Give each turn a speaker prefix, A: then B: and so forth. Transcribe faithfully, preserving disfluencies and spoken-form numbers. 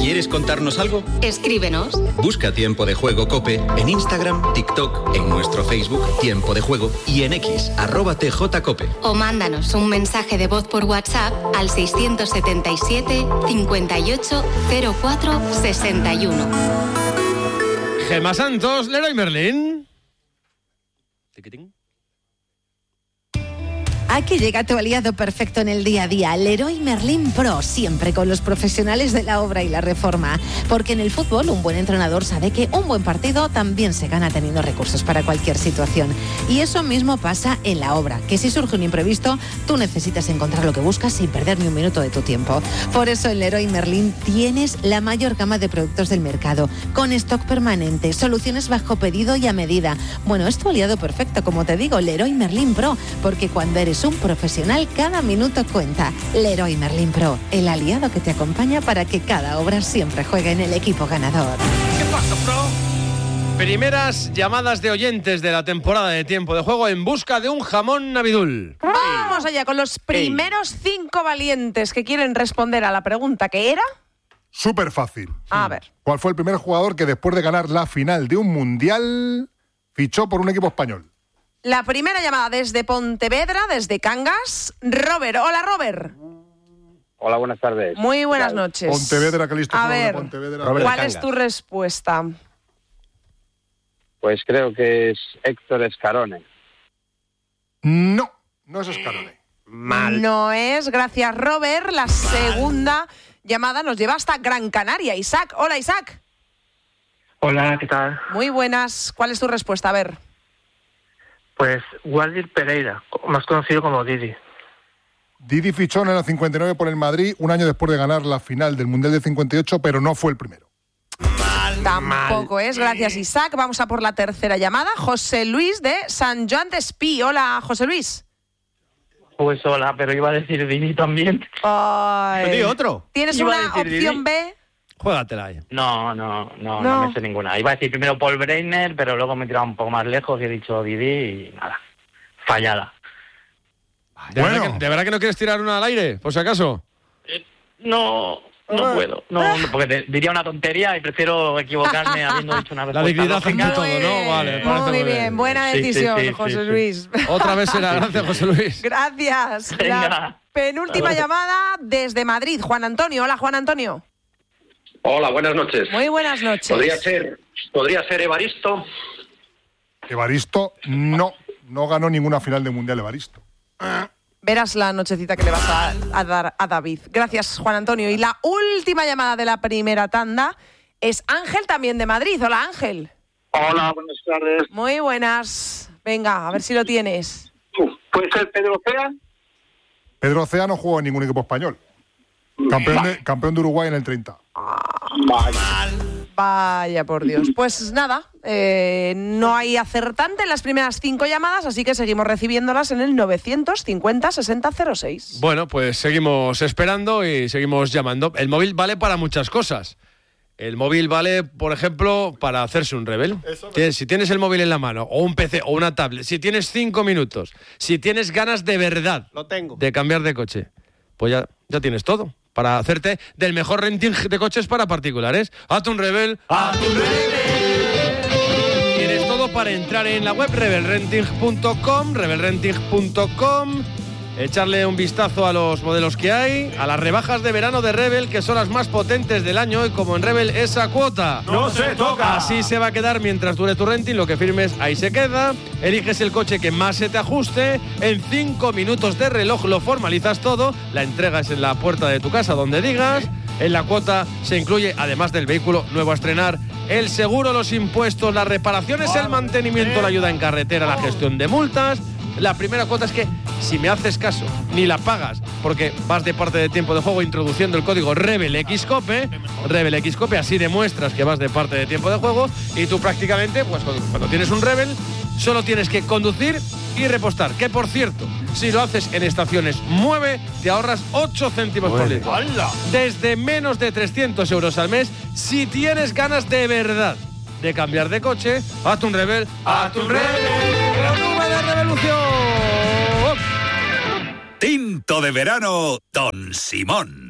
A: ¿Quieres contarnos algo?
B: Escríbenos.
A: Busca Tiempo de Juego COPE en Instagram, TikTok, en nuestro Facebook Tiempo de Juego y en X, arroba tjcope.
B: O mándanos un mensaje de voz por WhatsApp al seiscientos setenta y siete, cincuenta y ocho, cero cuatro, sesenta y uno.
C: Gemma Santos, Leroy Merlin. Tiquitín.
D: Aquí llega tu aliado perfecto en el día a día, Leroy Merlin Pro, siempre con los profesionales de la obra y la reforma. Porque en el fútbol un buen entrenador sabe que un buen partido también se gana teniendo recursos para cualquier situación. Y eso mismo pasa en la obra, que si surge un imprevisto, tú necesitas encontrar lo que buscas sin perder ni un minuto de tu tiempo. Por eso en Leroy Merlin tienes la mayor gama de productos del mercado, con stock permanente, soluciones bajo pedido y a medida. Bueno, es tu aliado perfecto, como te digo, Leroy Merlin Pro, porque cuando eres un profesional, cada minuto cuenta. Leroy Merlin Pro, el aliado que te acompaña para que cada obra siempre juegue en el equipo ganador.
C: ¿Qué pasa, Pro? Primeras llamadas de oyentes de la temporada de Tiempo de Juego en busca de un jamón Navidul.
E: Vamos allá con los primeros cinco valientes que quieren responder a la pregunta que era.
F: Súper fácil.
E: A ver.
F: ¿Cuál fue el primer jugador que después de ganar la final de un mundial fichó por un equipo español?
E: La primera llamada desde Pontevedra, desde Cangas. Robert, hola Robert.
G: Hola, buenas tardes.
E: Muy buenas noches.
F: Pontevedra, que listo.
E: A ver,
F: Pontevedra.
E: ¿cuál es tu respuesta?
G: Pues creo que es Héctor Escarone.
F: No, no es Escarone.
C: Mal.
E: No es, gracias Robert. La segunda llamada nos lleva hasta Gran Canaria. Isaac, hola Isaac.
H: Hola, ¿qué tal?
E: Muy buenas, ¿cuál es tu respuesta? A ver.
H: Pues Waldir Pereira, más conocido como Didi.
F: Didi fichó en el cincuenta y nueve por el Madrid, un año después de ganar la final del Mundial del cincuenta y ocho, pero no fue el primero.
C: Mal,
E: Tampoco
C: mal.
E: es, gracias Isaac. Vamos a por la tercera llamada. José Luis de San Joan d'Espí. Hola, José Luis.
H: Pues hola, pero iba a decir Didi también.
E: Ay.
C: Di otro.
E: ¿Tienes
H: Iba a
E: una
H: decir
E: opción
H: Didi.
E: B?
C: Juégatela ahí.
H: No, no, no, no,
E: No.
H: me sé ninguna. Iba a decir primero Paul Breitner, pero luego me he tirado un poco más lejos y he dicho Didi y nada, fallada.
C: ¿De,
F: Bueno.
C: verdad que, ¿De verdad que no quieres tirar una al aire, por si acaso?
H: Eh, no, no puedo. No, no, porque te diría una tontería y prefiero equivocarme habiendo dicho una
C: La
H: respuesta
C: dignidad
H: lógica.
C: ante todo, ¿no? Vale, me parece
E: muy
C: muy
E: bien.
C: bien.
E: Buena
H: Sí, sí,
E: decisión,
H: sí,
E: José
H: sí, sí.
E: Luis.
C: Otra vez será. Gracias, José Luis.
E: Gracias. La
H: Venga.
E: penúltima llamada desde Madrid. Juan Antonio. Hola, Juan Antonio.
I: Hola, buenas noches.
E: Muy buenas noches.
I: Podría ser, podría ser Evaristo.
F: Evaristo no, no ganó ninguna final de Mundial Evaristo.
E: Verás la nochecita que le vas a, a dar a David. Gracias, Juan Antonio. Y la última llamada de la primera tanda es Ángel, también de Madrid. Hola, Ángel.
I: Hola, buenas tardes.
E: Muy buenas. Venga, a ver si lo tienes.
I: ¿Puede ser Pedro Cea?
F: Pedro Cea no jugó en ningún equipo español. Campeón de, campeón de Uruguay en el treinta.
E: Vaya por Dios. Pues nada, eh, no hay acertante en las primeras cinco llamadas, así que seguimos recibiéndolas en el novecientos cincuenta sesenta cero seis.
C: Bueno, pues seguimos esperando y seguimos llamando. El móvil vale para muchas cosas. El móvil vale, por ejemplo, para hacerse un rebel. Tienes- Si tienes el móvil en la mano, o un P C, o una tablet, si tienes cinco minutos, si tienes ganas de verdad
J: Lo tengo.
C: de cambiar de coche, pues ya, ya tienes todo. Para hacerte del mejor renting de coches para particulares. Hazte un rebel. ¡Hazte un rebel! Tienes todo para entrar en la web rebel renting punto com, rebel renting punto com, echarle un vistazo a los modelos que hay, a las rebajas de verano de Rebel, que son las más potentes del año, y como en Rebel esa cuota
J: ¡No se toca!
C: así se va a quedar mientras dure tu renting, lo que firmes ahí se queda. Eliges el coche que más se te ajuste, en cinco minutos de reloj lo formalizas todo, la entrega es en la puerta de tu casa donde digas. En la cuota se incluye, además del vehículo nuevo a estrenar, el seguro, los impuestos, las reparaciones, el mantenimiento, la ayuda en carretera, la gestión de multas. La primera cuota es que, si me haces caso, ni la pagas, porque vas de parte de Tiempo de Juego introduciendo el código RebelXCOPE, RebelXCOPE, así demuestras que vas de parte de Tiempo de Juego, y tú prácticamente, pues cuando, cuando tienes un Rebel, solo tienes que conducir y repostar. Que, por cierto, si lo haces en estaciones Mueve, te ahorras ocho céntimos por litro. Desde menos de trescientos euros al mes, si tienes ganas de verdad de cambiar de coche, hazte un Rebel, hazte un Rebel. ¡La nube de revolución!
K: Tinto de verano, Don Simón.